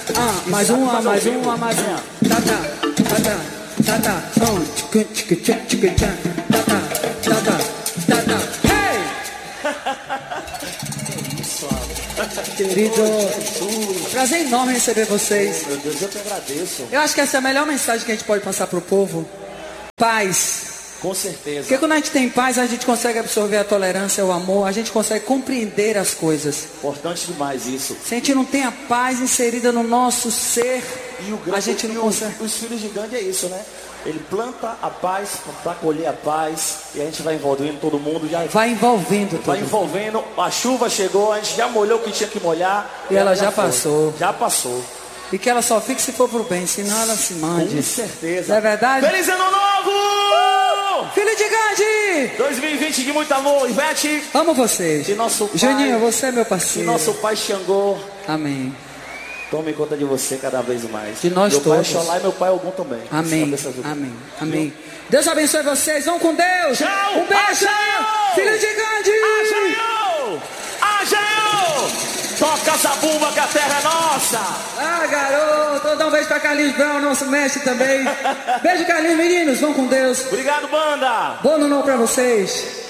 Mais uma. Tá. Hey! Querido, prazer enorme receber vocês. Meu Deus, eu te agradeço. Eu acho que essa é a melhor mensagem que a gente pode passar pro povo. Paz. Com certeza. Porque quando a gente tem paz, a gente consegue absorver a tolerância, o amor, a gente consegue compreender as coisas. Importante demais isso. Se a gente não tem a paz inserida no nosso ser, E o grande, a gente não consegue. Os filhos de Gandhi é isso, né? Ele planta a paz para colher a paz. E a gente vai envolvendo todo mundo. Vai envolvendo Vai tudo. envolvendo. A chuva chegou, a gente já molhou o que tinha que molhar. E ela já passou. Já passou. E que ela só fique se for pro bem, senão ela se mande. Com certeza. Não é verdade? Feliz ano novo! Filho de Gandhi! 2020 de muito amor. Ivete. Amo vocês. Que nosso pai, Juninho, você é meu que parceiro. nosso pai Xangô Amém. tome conta de você cada vez mais. De nós meu todos. Meu pai Xolá e meu pai Ogum também. Amém. Amém. Amém. Deus abençoe vocês. Vão com Deus. Tchau. Um beijo. Filho de Gandhi. Ajaio! Toca essa bumba que a terra é nossa. Ah, garoto. Vou dar um beijo pra Carlinhos Brown, nosso mestre também. Beijo, Carlinhos, meninos. Vão com Deus. Obrigado, banda. Bom ano novo pra vocês.